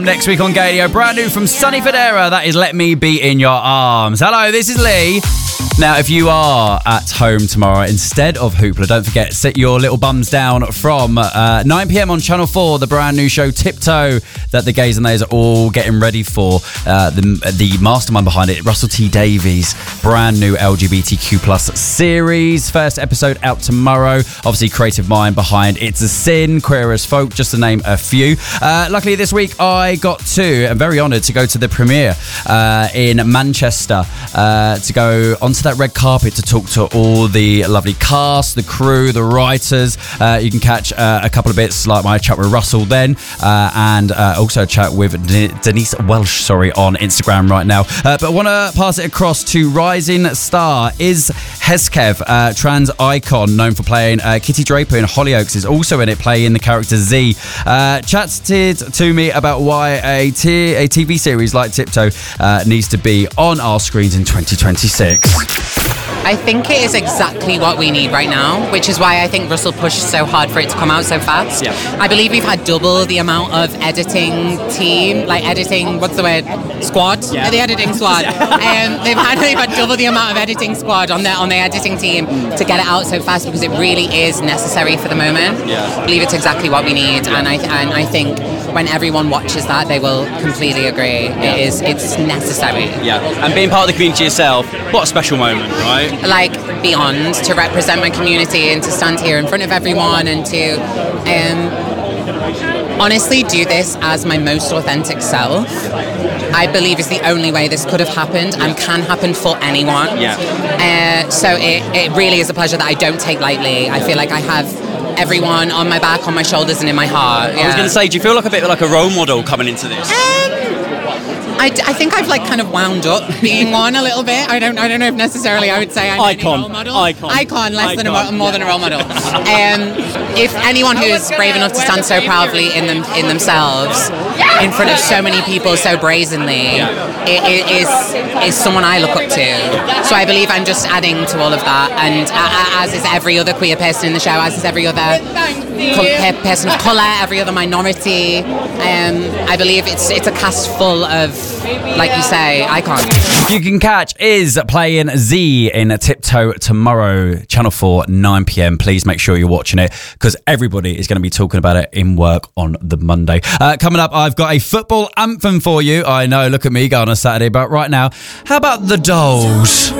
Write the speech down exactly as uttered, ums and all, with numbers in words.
Next week on Gadio, brand new from Sonny Fodera, that is Let Me Be In Your Arms. Hello, this is Lee. Now, if you are at home tomorrow, instead of Hoopla, don't forget, sit your little bums down from uh, nine p.m. on Channel four, the brand new show Tiptoe that the gays and theys are all getting ready for. Uh, the, the mastermind behind it, Russell T Davies, brand new L G B T Q plus series. First episode out tomorrow. Obviously, creative mind behind It's a Sin, Queer as Folk, just to name a few. Uh, luckily, this week I got to, I'm very honoured to go to the premiere uh, in Manchester uh, to go onto that red carpet to talk to all the lovely cast, the crew, the writers. Uh, you can catch uh, a couple of bits like my chat with Russell then, uh, and uh, also a chat with De- Denise Welsh, sorry, on Instagram right now. Uh, but I want to pass it across to rising star Iz Heskev, uh, trans icon known for playing uh, Kitty Draper in Hollyoaks, is also in it playing the character Z. Uh, chatted to me about why a, t- a T V series like Tiptoe uh, needs to be on our screens in twenty twenty-six. I think it is exactly what we need right now, which is why I think Russell pushed so hard for it to come out so fast. Yeah. I believe we've had double the amount of editing team, like editing, what's the word? Squad? Yeah. The editing squad. um, they've had they've had double the amount of editing squad on their on their editing team to get it out so fast because it really is necessary for the moment. Yeah. I believe it's exactly what we need, and I and I think when everyone watches that, they will completely agree. Yeah. It is it's necessary. Yeah, and being part of the community yourself, what a special moment, right? Like beyond, to represent my community and to stand here in front of everyone and to um, honestly do this as my most authentic self, I believe is the only way this could have happened and can happen for anyone. Yeah. Uh, so it, it really is a pleasure that I don't take lightly. I feel like I have everyone on my back, on my shoulders and in my heart. Yeah. I was going to say, do you feel like a bit like a role model coming into this? Um, I, I think I've like kind of wound up being one a little bit. I don't I don't know if necessarily I would say I'm Icon. any role model. Icon. Icon, less Icon. than a, more than a role model. Um, if anyone who is brave enough to stand so proudly in them in themselves, in front of so many people so brazenly, it, it is is someone I look up to. So I believe I'm just adding to all of that, and uh, as is every other queer person in the show, as is every other co- person of colour, every other minority. Um, I believe it's it's a cast full of, like you say, icons. You can catch Iz playing Z in Tiptoe tomorrow, Channel four, nine p.m. Please make sure you're watching it because everybody is going to be talking about it in work on the Monday. Uh, coming up, I've got a football anthem for you. I know, look at me going on a Saturday, but right now, how about the Dolls?